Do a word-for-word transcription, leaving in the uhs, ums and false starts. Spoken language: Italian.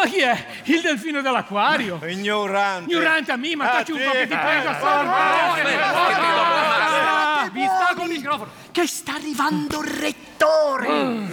chi è? Il delfino dell'acquario. Ignorante. Ignorante a me, ma Ah, tacci un sì. po' che ti prego. Vi sta col microfono. Che sta arrivando il rettore.